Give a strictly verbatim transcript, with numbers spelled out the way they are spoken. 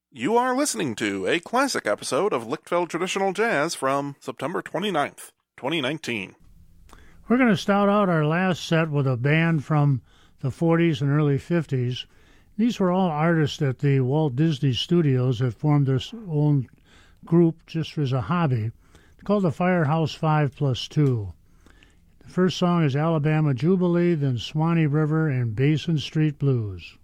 You are listening to a classic episode of Lichtveld Traditional Jazz from September twenty-ninth, twenty nineteen. We're going to start out our last set with a band from the forties and early fifties. These were all artists at the Walt Disney Studios that formed their own group just as a hobby. It's called the Firehouse Five Plus Two. The first song is Alabama Jubilee, then Swanee River and Basin Street Blues.